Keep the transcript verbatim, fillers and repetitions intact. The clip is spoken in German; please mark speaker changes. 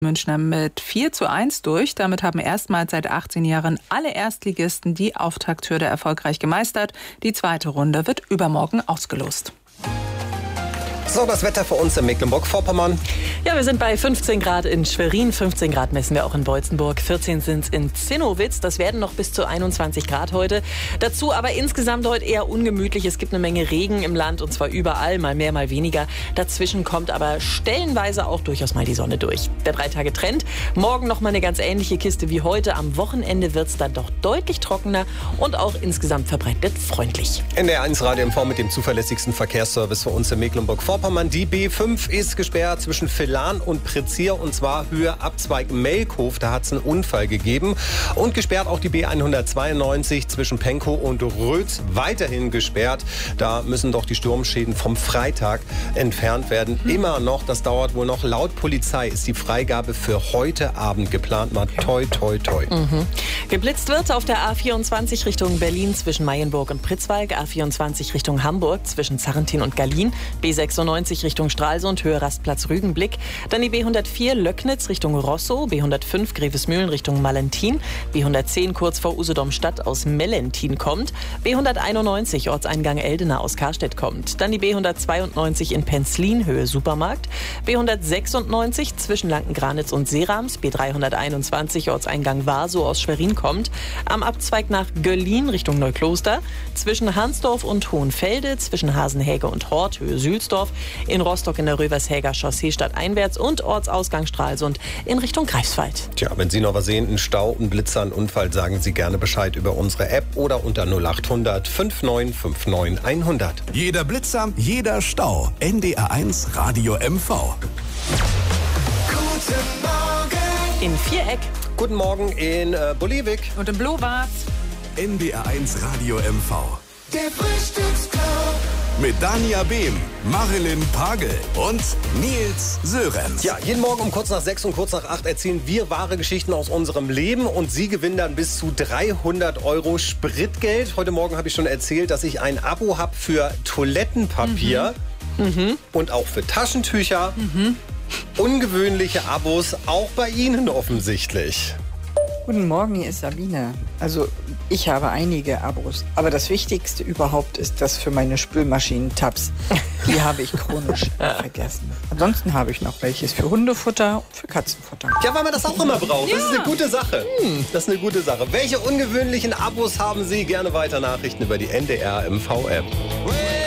Speaker 1: Münchner mit vier zu eins durch. Damit haben erstmals seit achtzehn Jahren alle Erstligisten die Auftakthürde erfolgreich gemeistert. Die zweite Runde wird übermorgen ausgelost.
Speaker 2: So, das Wetter für uns in Mecklenburg-Vorpommern.
Speaker 3: Ja, wir sind bei fünfzehn Grad in Schwerin, fünfzehn Grad messen wir auch in Beutzenburg, vierzehn sind es in Zinnowitz. Das werden noch bis zu einundzwanzig Grad heute. Dazu aber insgesamt heute eher ungemütlich. Es gibt eine Menge Regen im Land und zwar überall, mal mehr, mal weniger. Dazwischen kommt aber stellenweise auch durchaus mal die Sonne durch. Der Drei-Tage-Trend. Morgen noch mal eine ganz ähnliche Kiste wie heute. Am Wochenende wird es dann doch deutlich trockener und auch insgesamt verbreitet freundlich.
Speaker 2: N D R eins Radio M V mit dem zuverlässigsten Verkehrsservice für uns in Mecklenburg-Vorpommern. Die B fünf ist gesperrt zwischen Villan und Prezier und zwar Höhe Abzweig Melkhof. Da hat es einen Unfall gegeben. Und gesperrt auch die B hundertzweiundneunzig zwischen Pankow und Rötz. Weiterhin gesperrt. Da müssen doch die Sturmschäden vom Freitag entfernt werden. Mhm. Immer noch, das dauert wohl noch. Laut Polizei ist die Freigabe für heute Abend geplant. Mal toi, toi, toi.
Speaker 3: Mhm. Geblitzt wird auf der A vierundzwanzig Richtung Berlin zwischen Mayenburg und Pritzwalk. A vierundzwanzig Richtung Hamburg zwischen Zarrentin und Gallien. B sechsundneunzig Richtung Stralsund, Höhe Rastplatz Rügenblick. Dann die B hundertvier Löcknitz Richtung Rosso, B hundertfünf Grevesmühlen Richtung Malentin, B hundertzehn kurz vor Usedom-Stadt aus Mellentin kommt, B hunderteinundneunzig Ortseingang Eldena aus Karstedt kommt. Dann die B hundertzweiundneunzig in Penzlin, Höhe Supermarkt, B hundertsechsundneunzig zwischen Lankengranitz und Serams, B dreihunderteinundzwanzig Ortseingang Warsow aus Schwerin kommt, am Abzweig nach Göllin Richtung Neukloster, zwischen Hansdorf und Hohenfelde, zwischen Hasenhäge und Hort, Höhe Sülsdorf, in Rostock in der Rövershäger Chaussee stadteinwärts und Ortsausgang Stralsund in Richtung Greifswald.
Speaker 2: Tja, wenn Sie noch was sehen, einen Stau, einen Blitzer, einen Unfall, sagen Sie gerne Bescheid über unsere App oder unter null achthundert fünfundneunzig neunundfünfzig hundert.
Speaker 4: Jeder Blitzer, jeder Stau. N D R eins Radio M V.
Speaker 5: Guten Morgen.
Speaker 3: In Viereck.
Speaker 2: Guten Morgen in äh, Bolivik.
Speaker 1: Und im Blowbad.
Speaker 4: N D R eins Radio M V.
Speaker 5: Der Frühstücksclub.
Speaker 4: Mit Dania Behm, Marilyn Pagel und Nils Sörenz.
Speaker 2: Ja, jeden Morgen um kurz nach sechs und kurz nach acht erzählen wir wahre Geschichten aus unserem Leben und Sie gewinnen dann bis zu dreihundert Euro Spritgeld. Heute Morgen habe ich schon erzählt, dass ich ein Abo habe für Toilettenpapier
Speaker 3: Mhm.
Speaker 2: und auch für Taschentücher. Mhm. Ungewöhnliche Abos, auch bei Ihnen offensichtlich.
Speaker 6: Guten Morgen, hier ist Sabine. Also ich habe einige Abos, aber das Wichtigste überhaupt ist das für meine Spülmaschinen-Tabs. Die habe ich chronisch vergessen. Ansonsten habe ich noch welches für Hundefutter und für Katzenfutter.
Speaker 2: Ja, weil man das auch immer braucht. Das ist eine gute Sache. Das ist eine gute Sache. Welche ungewöhnlichen Abos haben Sie? Gerne weiter Nachrichten über die N D R M V App.